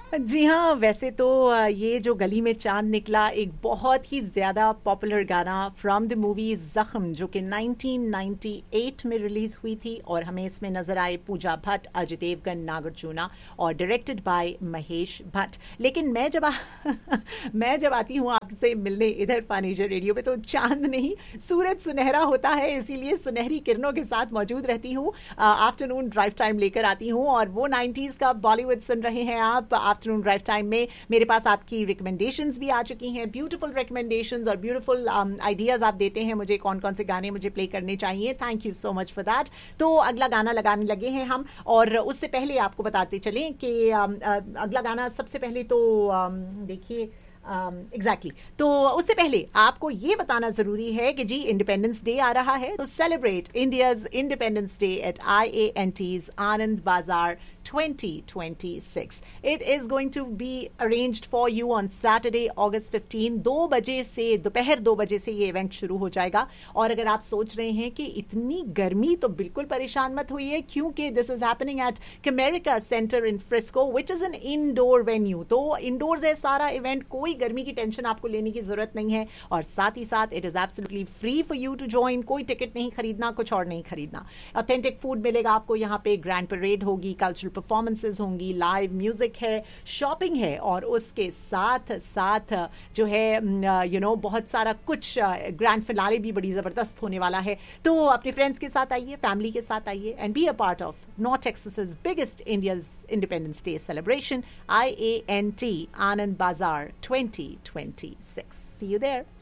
जी हाँ, वैसे तो ये जो गली में चांद निकला एक बहुत ही ज़्यादा पॉपुलर गाना फ्रॉम द मूवी ज़ख्म, जो कि 1998 में रिलीज़ हुई थी और हमें इसमें नज़र आए पूजा भट्ट, अजय देवगन, नागार्जुना और डायरेक्टेड बाय महेश भट्ट। लेकिन मैं जब आती हूँ आपसे मिलने इधर पानीजर रेडियो पे, तो चांद नहीं सूरज सुनहरा होता है, इसीलिए सुनहरी किरणों के साथ मौजूद रहती हूँ। आफ्टरनून ड्राइव टाइम लेकर आती हूँ और वो 90s का बॉलीवुड सुन रहे हैं आप आफ्टरनून ड्राइव टाइम में। मेरे पास आपकी रिकमेंडेशंस भी आ चुकी हैं, ब्यूटीफुल रिकमेंडेशंस और ब्यूटीफुल आइडियाज आप देते हैं मुझे कौन कौन से गाने मुझे प्ले करने चाहिए। Thank you so much for that. तो अगला गाना लगाने लगे हैं हम, और उससे पहले आपको बताते चलें कि अगला गाना सबसे पहले तो देखिए एग्जैक्टली तो उससे पहले आपको ये बताना जरूरी है कि जी इंडिपेंडेंस डे आ रहा है, तो celebrate India's independence day at IANT's आनंद बाजार 2026. It is going to be arranged for you on Saturday, August 15. 2 बजे से दोपहर 2 बजे से ये इवेंट शुरू हो जाएगा। और अगर आप सोच रहे हैं कि इतनी गर्मी, तो बिल्कुल परेशान मत होइए, क्योंकि this is happening at कमेरिका centre in Frisco which is an indoor venue. तो इंडोर्स है सारा इवेंट, कोई गर्मी की टेंशन आपको लेने की जरूरत नहीं है। और साथ ही साथ it is absolutely free for you to join, कोई टिकट नहीं खरीदना, कुछ और नहीं खरीदना। ऑथेंटिक फूड मिलेगा आपको यहाँ पे, ग्रैंड परेड होगी, कल्चरल परफॉर्मेंसेज होंगी, लाइव म्यूजिक है, शॉपिंग है, और उसके साथ साथ जो है बहुत सारा कुछ, ग्रैंड फिनाले भी बड़ी जबरदस्त होने वाला है। तो अपने फ्रेंड्स के साथ आइए, फैमिली के साथ आइए, and be a part of north टेक्सास's biggest India's Independence Day celebration, IANT Anand Bazaar 2026. See you there.